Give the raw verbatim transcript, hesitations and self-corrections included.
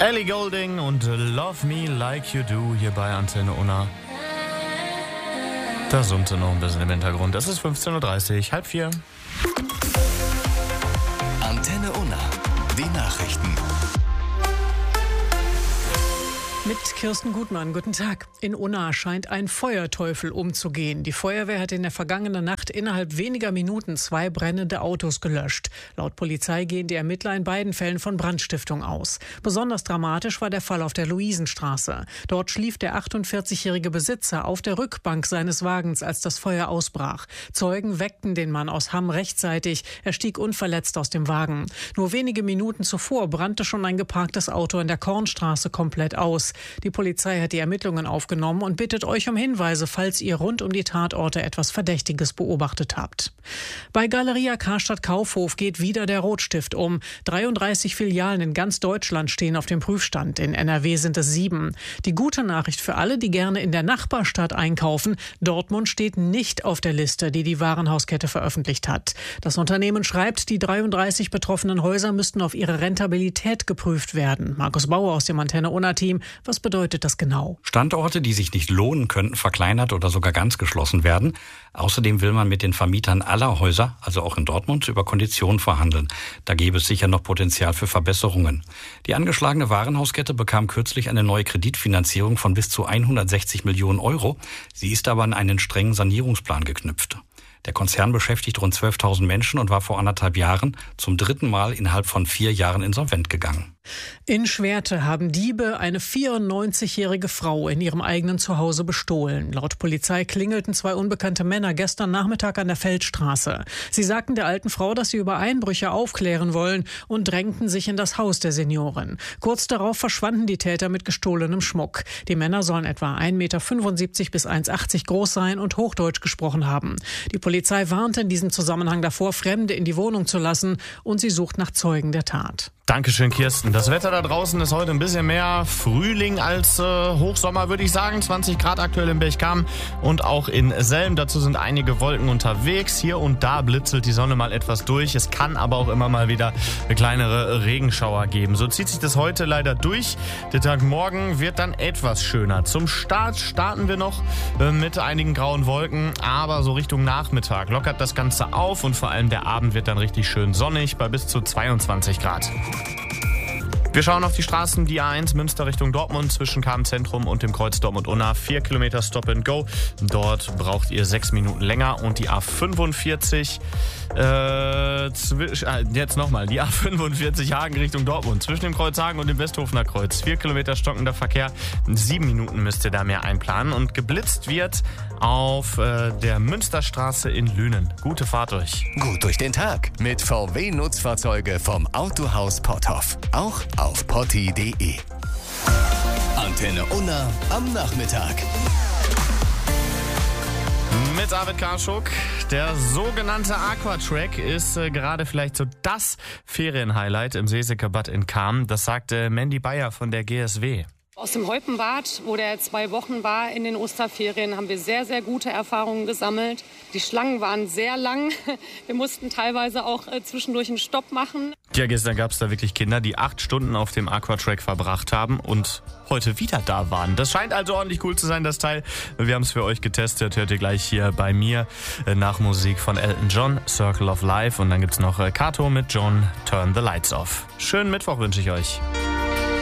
Ellie Goulding und Love Me Like You Do hier bei Antenne Unna. Da summte noch ein bisschen im Hintergrund. Es ist fünfzehn Uhr dreißig, halb vier. Antenne Unna, die Nachrichten. Mit Kirsten Gutmann, guten Tag. In Unna scheint ein Feuerteufel umzugehen. Die Feuerwehr hat in der vergangenen Nacht innerhalb weniger Minuten zwei brennende Autos gelöscht. Laut Polizei gehen die Ermittler in beiden Fällen von Brandstiftung aus. Besonders dramatisch war der Fall auf der Luisenstraße. Dort schlief der achtundvierzigjährige Besitzer auf der Rückbank seines Wagens, als das Feuer ausbrach. Zeugen weckten den Mann aus Hamm rechtzeitig. Er stieg unverletzt aus dem Wagen. Nur wenige Minuten zuvor brannte schon ein geparktes Auto in der Kornstraße komplett aus. Die Polizei hat die Ermittlungen aufgenommen und bittet euch um Hinweise, falls ihr rund um die Tatorte etwas Verdächtiges beobachtet habt. Bei Galeria Karstadt Kaufhof geht wieder der Rotstift um. dreiunddreißig Filialen in ganz Deutschland stehen auf dem Prüfstand. In N R W sind es sieben. Die gute Nachricht für alle, die gerne in der Nachbarstadt einkaufen: Dortmund steht nicht auf der Liste, die die Warenhauskette veröffentlicht hat. Das Unternehmen schreibt, die dreiunddreißig betroffenen Häuser müssten auf ihre Rentabilität geprüft werden. Markus Bauer aus dem Antenne Unna Team. Was bedeutet das genau? Standorte, die sich nicht lohnen, könnten verkleinert oder sogar ganz geschlossen werden. Außerdem will man mit den Vermietern aller Häuser, also auch in Dortmund, über Konditionen verhandeln. Da gäbe es sicher noch Potenzial für Verbesserungen. Die angeschlagene Warenhauskette bekam kürzlich eine neue Kreditfinanzierung von bis zu hundertsechzig Millionen Euro. Sie ist aber an einen strengen Sanierungsplan geknüpft. Der Konzern beschäftigt rund zwölftausend Menschen und war vor anderthalb Jahren zum dritten Mal innerhalb von vier Jahren insolvent gegangen. In Schwerte haben Diebe eine vierundneunzigjährige Frau in ihrem eigenen Zuhause bestohlen. Laut Polizei klingelten zwei unbekannte Männer gestern Nachmittag an der Feldstraße. Sie sagten der alten Frau, dass sie über Einbrüche aufklären wollen, und drängten sich in das Haus der Seniorin. Kurz darauf verschwanden die Täter mit gestohlenem Schmuck. Die Männer sollen etwa ein Meter fünfundsiebzig bis eins Meter achtzig groß sein und Hochdeutsch gesprochen haben. Die Polizei warnte in diesem Zusammenhang davor, Fremde in die Wohnung zu lassen, und sie sucht nach Zeugen der Tat. Dankeschön, Kirsten. Das Wetter da draußen ist heute ein bisschen mehr Frühling als äh, Hochsommer, würde ich sagen. zwanzig Grad aktuell in Berchtesgaden und auch in Selm. Dazu sind einige Wolken unterwegs. Hier und da blitzelt die Sonne mal etwas durch. Es kann aber auch immer mal wieder kleinere Regenschauer geben. So zieht sich das heute leider durch. Der Tag morgen wird dann etwas schöner. Zum Start starten wir noch äh, mit einigen grauen Wolken, aber so Richtung Nachmittag lockert das Ganze auf und vor allem der Abend wird dann richtig schön sonnig bei bis zu zweiundzwanzig Grad. Wir schauen auf die Straßen, die A eins Münster Richtung Dortmund zwischen Kahn-Zentrum und dem Kreuz Dortmund-Unna. Vier Kilometer Stop and Go. Dort braucht ihr sechs Minuten länger. Und die A fünfundvierzig, äh, zwisch, äh, jetzt nochmal, die A fünfundvierzig Hagen Richtung Dortmund. Zwischen dem Kreuz Hagen und dem Westhofener Kreuz. Vier Kilometer stockender Verkehr. Sieben Minuten müsst ihr da mehr einplanen. Und geblitzt wird auf äh, der Münsterstraße in Lünen. Gute Fahrt euch. Gut durch den Tag mit V W-Nutzfahrzeuge vom Autohaus Potthoff. Auch auf potti punkt de. Antenne Unna am Nachmittag. Mit David Karschuk. Der sogenannte Aquatrack ist äh, gerade vielleicht so das Ferienhighlight im Seesecker Bad in Cham. Das sagte Mandy Bayer von der G S W. Aus dem Heupenbad, wo der zwei Wochen war in den Osterferien, haben wir sehr, sehr gute Erfahrungen gesammelt. Die Schlangen waren sehr lang. Wir mussten teilweise auch äh, zwischendurch einen Stopp machen. Ja, gestern gab es da wirklich Kinder, die acht Stunden auf dem Aquatrack verbracht haben und heute wieder da waren. Das scheint also ordentlich cool zu sein, das Teil. Wir haben es für euch getestet. Hört ihr gleich hier bei mir äh, nach Musik von Elton John, Circle of Life. Und dann gibt's noch äh, Kato mit John, Turn the Lights Off. Schönen Mittwoch wünsche ich euch.